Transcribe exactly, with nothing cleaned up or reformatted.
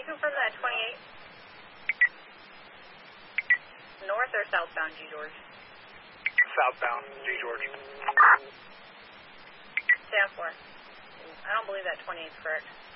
you confirm that twenty-eight? North or southbound, G George? Southbound, G George. Stand for. I don't believe that twenty-eight is correct.